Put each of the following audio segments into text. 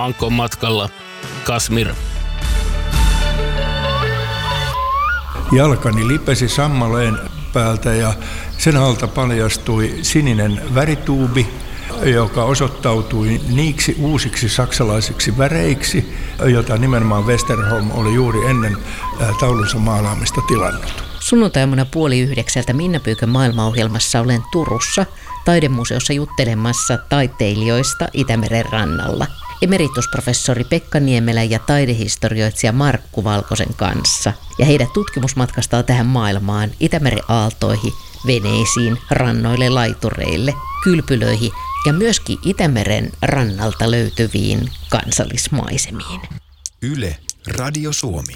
Alankoon matkalla. Kasmir. Jalkani lipesi sammaleen päältä ja sen alta paljastui sininen värituubi, joka osoittautui niiksi uusiksi saksalaisiksi väreiksi, jota nimenomaan Westerholm oli juuri ennen taulunsa maalaamista tilannut. Sunnuntaimuna 8:30 Minna Pyykön maailmaohjelmassa olen Turussa taidemuseossa juttelemassa taiteilijoista Itämeren rannalla. Emeritusprofessori Pekka Niemelä ja taidehistorioitsija Markku Valkosen kanssa. Ja heidät tutkimusmatkastaa tähän maailmaan, Itämeren aaltoihin, veneisiin, rannoille, laitureille, kylpylöihin ja myöskin Itämeren rannalta löytyviin kansallismaisemiin. Yle, Radio Suomi.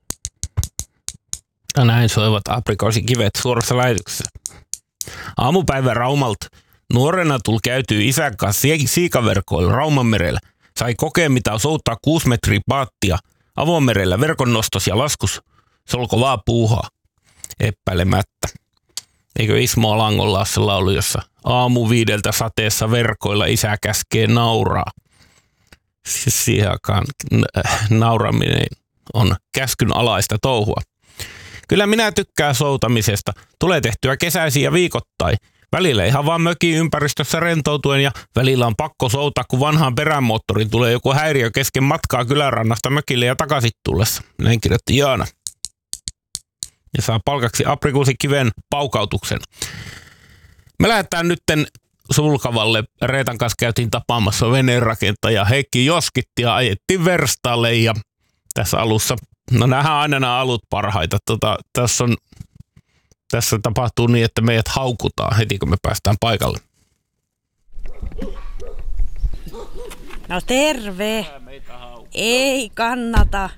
Ja näin soivat aprikoosikivet suorassa lähetyksessä. Aamupäivä Raumalta. Nuorena tuli käytyy isän kanssa siikaverkoilla Raumanmerellä. Sai kokea, mitä souttaa 6 metriä paattia avomerellä verkonnostos ja laskus. Se olko vaan puuhaa. Epäilemättä. Eikö Ismo Alangolla ole se laulu, jossa aamu 5 sateessa verkoilla isä käskee nauraa. Siis siihen aikaan nauraminen on käskyn alaista touhua. Kyllä minä tykkään soutamisesta. Tulee tehtyä kesäisiä ja viikoittain. Välillä ihan vaan mökin ympäristössä rentoutuen ja välillä on pakko soutaa, kun vanhaan perämoottoriin tulee joku häiriö kesken matkaa kylärannasta mökille ja takaisin tullessa. Näin kirjoitti Jaana. Ja saa palkaksi aprikuusikiven paukautuksen. Me lähdetään nytten Sulkavalle. Reetan kanssa käytiin tapaamassa veneenrakentaja Heikki Joskitti ja ajettiin verstaalle ja tässä alussa, no nähdään aina nämä alut parhaita. Tässä tapahtuu niin, että meidät haukutaan heti, kun me päästään paikalle. No terve. Ei kannata.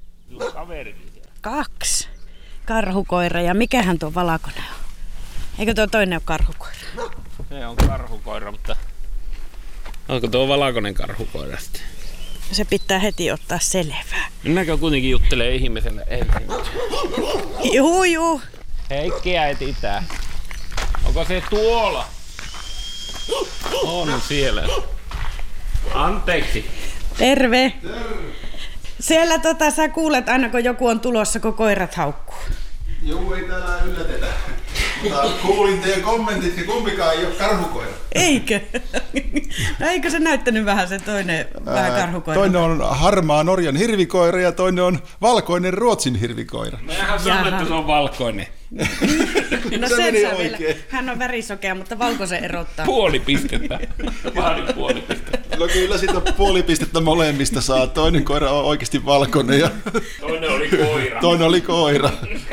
2 karhukoira ja mikähän tuo valakonen on? Eikö tuo toinen ole karhukoira? Se on karhukoira, mutta onko tuo valakonen karhukoira sitten? Se pitää heti ottaa selvää. Minäkö kuitenkin juttelee ihmiselle ensin? Juu. Heikkiä etsitään. Onko se tuolla? On siellä. Anteeksi. Terve. Siellä sä kuulet aina kun joku on tulossa, kun koirat haukkuu. Joo, ei täällä yllätetä. Mutta kuulin teidän kommentit, niin kumpikaan ei ole karhukoira. Eikö? No eikö se näyttänyt vähän se toinen vähän karhukoira? Toinen on harmaa Norjan hirvikoira ja toinen on valkoinen Ruotsin hirvikoira. Mehän sanoin, että se on valkoinen. No se meni oikein. Hän on värisokea, mutta valkoisen erottaa. Puoli pistettä. Vaadin puoli pistettä. No kyllä siitä puoli pistettä molemmista saa. Toinen koira on oikeasti valkoinen ja toinen oli koira.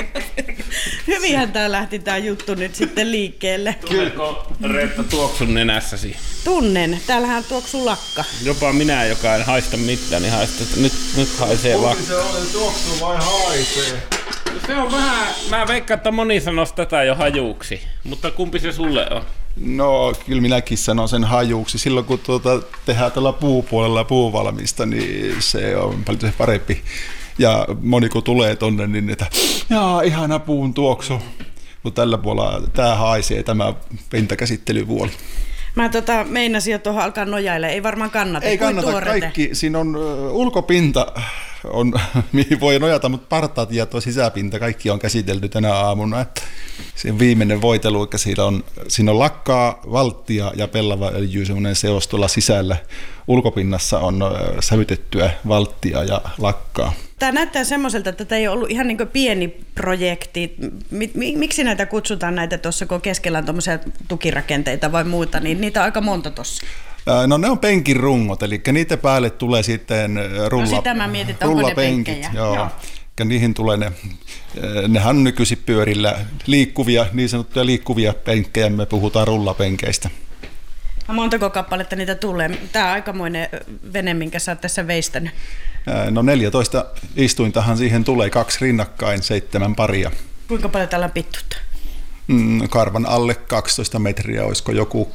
Hyvinhän tää lähti tää juttu nyt sitten liikkeelle. Tunneeko Reetta tuoksun nenässäsi? Tunnen. Täällähän tuoksuu lakka. Jopa minä, joka en haista mitään, niin haista, että nyt haisee lakka. Kumpi se on, tuoksuu vai haisee? Se on vähän, mä veikkaan, että moni sanoisi tätä jo hajuuksi, mutta kumpi se sulle on? No kyllä minäkin sanon sen hajuuksi. Silloin kun tehdään tällä puupuolella puuvalmista, niin se on paljon se parempi. Ja moni kun tulee tonne, niin että jaa, ihana puun tuoksu. Mutta tällä puolella tää haisee, tämä pintakäsittelyvuoli. Mä meinasin jo tuohon alkaa nojailla. Ei varmaan kannata. Ei kannata kaikki. Siinä on ulkopinta, mihin voi nojata, mutta partaat ja tuo sisäpinta, kaikki on käsitelty tänä aamuna. Se on viimeinen voitelu, että siinä on lakkaa, valttia ja pellava öljy, semmoinen seos tuolla sisällä. Ulkopinnassa on sävytettyä valttia ja lakkaa. Tämä näyttää semmoiselta, että tämä ei ollut ihan niin kuin pieni projekti. Miksi näitä kutsutaan näitä tuossa, kun keskellä on tuommoisia tukirakenteita vai muuta, niin niitä on aika monta tuossa. No ne on penkin rungot, eli niitä päälle tulee sitten sitä mä mietin, että onko ne penkkejä. Joo. Ja niihin tulee nehän on nykyisin pyörillä liikkuvia, niin sanottuja liikkuvia penkkejä, me puhutaan rullapenkeistä. Montako kappaletta niitä tulee? Tämä on aikamoinen vene, minkä sä oot tässä veistänyt. No 14 istuintahan siihen tulee, 2 rinnakkain, 7 paria. Kuinka paljon täällä on pittuutta? Karvan alle 12 metriä, olisiko joku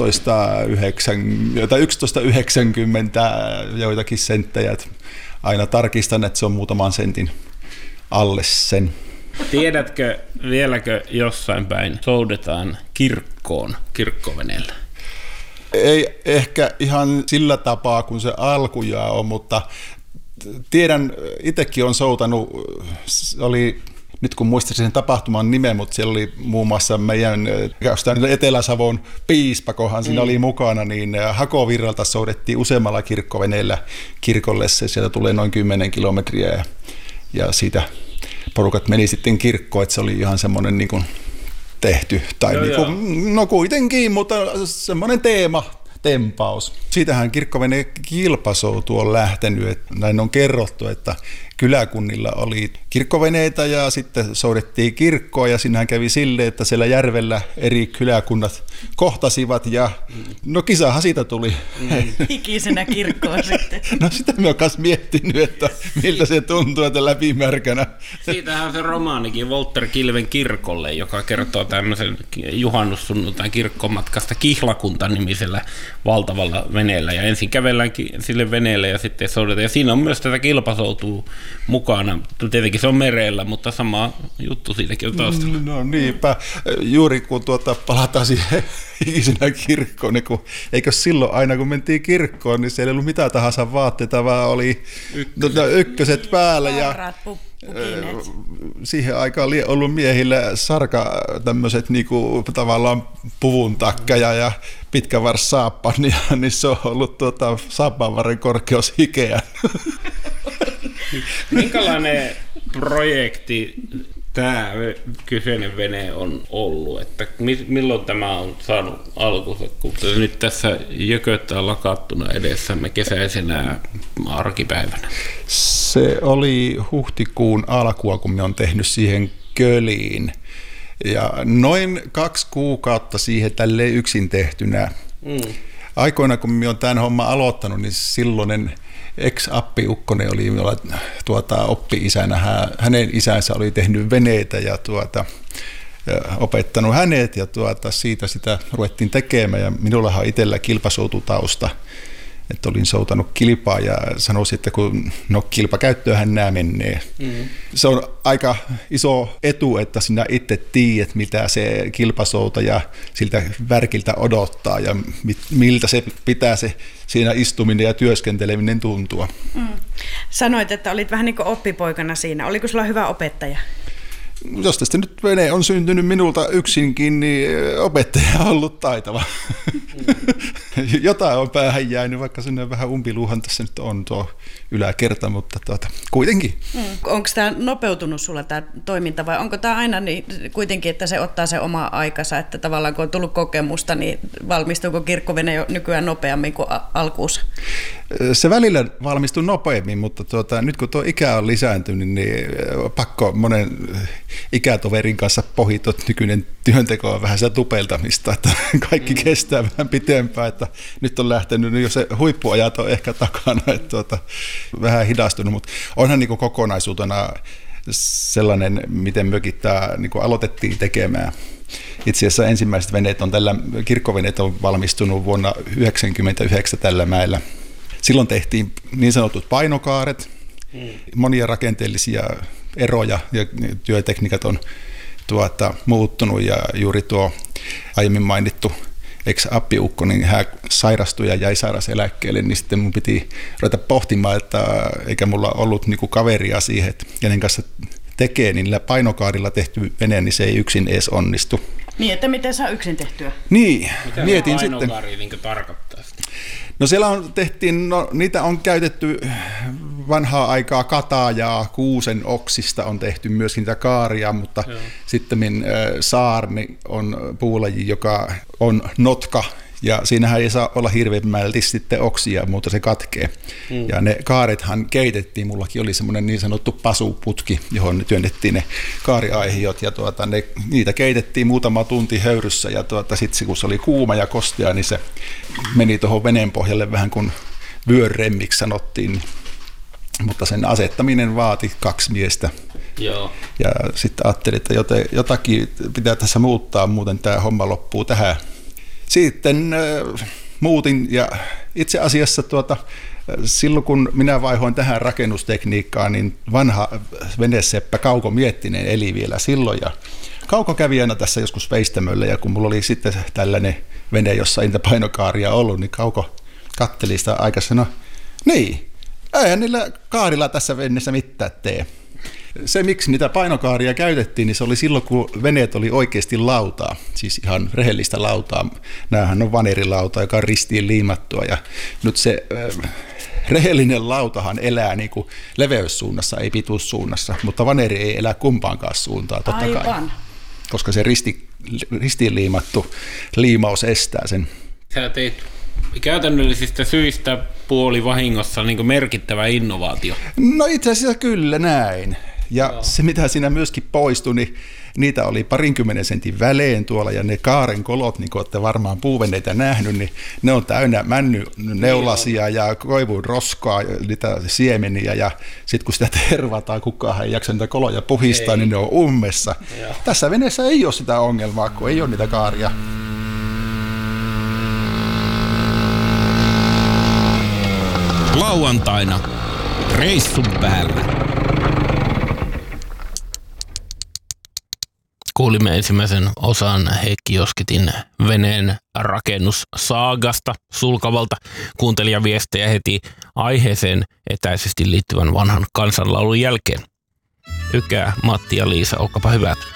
11,90 joitakin senttejä. Aina tarkistan, että se on muutaman sentin alle sen. Tiedätkö vieläkö jossain päin soudetaan kirkkoon kirkkoveneellä? Ei ehkä ihan sillä tapaa kuin se alkujaan on, mutta tiedän, itsekin on soutanut, oli, nyt kun muistaisin sen tapahtuman nimen, mutta siellä oli muun muassa meidän Etelä-Savon piispakohan siinä oli mukana, niin Hakovirralta soudettiin useammalla kirkkoveneellä kirkolle, se sieltä tulee noin 10 kilometriä ja siitä porukat meni sitten kirkkoon, että se oli ihan semmoinen niin kuin tehty, tai niin kuin, no kuitenkin, mutta semmoinen teemaus. Siitähän kirkkovene kilpasoutu on lähtenyt, että näin on kerrottu, että kyläkunnilla oli kirkkoveneitä ja sitten soudettiin kirkkoa ja siinähän kävi silleen, että siellä järvellä eri kyläkunnat kohtasivat ja no kisahan siitä tuli. Ikisenä kirkkoon sitten. No sitä mä oon kanssa miettinyt, että miltä se tuntuu, että läpimärkänä. Siitähän on se romaanikin Walter Kilven kirkolle, joka kertoo tämmöisen juhannussunnuntain kirkkomatkasta Kihlakunta-nimisellä valtavalla veneellä. Ja ensin kävelläänkin sille veneelle ja sitten soudetaan. Ja siinä on myös tätä kilpasoutua mukana. Tietenkin se on merellä, mutta sama juttu siitäkin on taustalla. No niinpä. Juuri kun palataan siihen ikisenä kirkkoon, niin eikö silloin aina kun mentiin kirkkoon, niin siellä ei ollut mitä tahansa vaatteita, vaan oli ykköset päällä ja siihen aikaan oli ollut miehillä tämmöiset niinku tavallaan puvun takkaja ja pitkä vars saappa, niin se on ollut saappaanvarren korkeus hikeä. Minkälainen projekti tämä kyseinen vene on ollut, että milloin tämä on saanut alkunsa, kun nyt tässä jököttää lakattuna edessämme kesäisenä arkipäivänä? Se oli huhtikuun alkua, kun me on tehnyt siihen köliin ja noin 2 kuukautta siihen tälleen yksin tehtynä. Aikoina, kun me on tämän homman aloittanut, niin silloinen ex-appiukkonen oli oppi-isänä. Hänen isänsä oli tehnyt veneitä ja opettanut hänet ja siitä sitä ruvettiin tekemään. Ja minullahan on itsellä kilpasoututausta, että olin soutanut kilpaa ja sanoisin, että kun kilpakäyttöönhän nämä menee. Se on aika iso etu, että sinä itse tiedät, mitä se kilpasoutaja siltä värkiltä odottaa ja miltä se pitää se siinä istuminen ja työskenteleminen tuntua. Sanoit, että olit vähän niin kuin oppipoikana siinä. Oliko sulla hyvä opettaja? Jos tästä nyt vene on syntynyt minulta yksinkin, niin opettaja on ollut taitava. Jotain on päähän jäänyt, vaikka sinne vähän umpiluuhan tässä nyt on tuo yläkerta, mutta kuitenkin. Onko tämä nopeutunut sulla tämä toiminta vai onko tämä aina niin, kuitenkin, että se ottaa se oma aikansa, että tavallaan kun on tullut kokemusta, niin valmistuuko kirkkovene jo nykyään nopeammin kuin alkuunsa? Se välillä valmistuu nopeammin, mutta nyt kun tuo ikä on lisääntynyt, niin pakko monen ikätoverin kanssa pohjit, että nykyinen työnteko on vähän sitä tupeltamista, että kaikki kestää vähän pitempään, että nyt on lähtenyt, jo se huippuajat on ehkä takana, että vähän hidastunut, mutta onhan niin kuin kokonaisuutena sellainen, miten mökit tämä niin kuin aloitettiin tekemään. Itse asiassa ensimmäiset veneet kirkkoveneet on valmistunut vuonna 1999 tällä mäellä. Silloin tehtiin niin sanotut painokaaret, monia rakenteellisia eroja ja työtekniikat on muuttunut ja juuri tuo aiemmin mainittu ex-appiukko, niin hän sairastui ja jäi sairauseläkkeelle, niin sitten mun piti ruveta pohtimaan, että eikä mulla ollut niinku kaveria siihen, että kenen kanssa tekee, niin niillä painokaarilla tehty vene, niin se ei yksin edes onnistu. Niin, että miten saa yksin tehtyä? Niin, mitä mietin se sitten. painokaari niin tarkoittaa sitä? No siellä niitä on käytetty vanhaa aikaa katajaa, kuusen oksista on tehty myöskin niitä kaaria, mutta sitten saarni on puulaji, joka on notka, ja siinähän ei saa olla hirveämmälti sitten oksia, mutta se katkee. Ja ne kaarethan keitettiin, mullakin oli semmoinen niin sanottu pasuputki, johon ne työnnettiin ne kaariaihiot, ja niitä keitettiin muutama tunti höyryssä, ja sitten kun se oli kuuma ja kostea, niin se meni tuohon veneen pohjalle vähän kuin vyöremmiksi sanottiin, mutta sen asettaminen vaati 2 miestä. Joo. Ja sitten ajattelin, että jotakin pitää tässä muuttaa, muuten tämä homma loppuu tähän. Sitten muutin ja itse asiassa silloin kun minä vaihoin tähän rakennustekniikkaan, niin vanha veneseppä Kauko Miettinen eli vielä silloin ja Kauko kävi aina tässä joskus veistämöllä ja kun mulla oli sitten tällainen vene, jossa ei niitä painokaaria ollut, niin Kauko katteli sitä aika sanoi, niin, eihän niillä kaarilla tässä veneessä mitään tee. Se, miksi niitä painokaaria käytettiin, niin se oli silloin, kun veneet oli oikeasti lautaa, siis ihan rehellistä lautaa. Nämähän on vanerilauta, joka on ristiin liimattua ja nyt se rehellinen lautahan elää niin kuin leveyssuunnassa, ei pituussuunnassa, mutta vaneri ei elä kumpaankaan suuntaan, totta kai. Aivan. Koska se ristiin liimattu liimaus estää sen. Sä teit käytännöllisistä syistä puolivahingossa niin kuin merkittävä innovaatio. No itse asiassa kyllä näin. Ja se, mitä siinä myöskin poistui, niin niitä oli 20 sentin välein tuolla, ja ne kaaren kolot, niin kuin olette varmaan puuveneitä nähnyt, niin ne on täynnä männyneulasia ja koivun roskaa, niitä siemeniä, ja sitten kun sitä tervataan, kukaan ei jaksa niitä koloja puhistaa, niin ne on ummessa. Joo. Tässä veneessä ei ole sitä ongelmaa, kun ei ole niitä kaaria. Lauantaina reissun päällä. Kuulimme ensimmäisen osan Heikki Josketin veneen rakennussaagasta sulkavalta kuuntelijaviestejä heti aiheeseen etäisesti liittyvän vanhan kansanlaulun jälkeen. Ykää, Matti ja Liisa, olkaapa hyvät.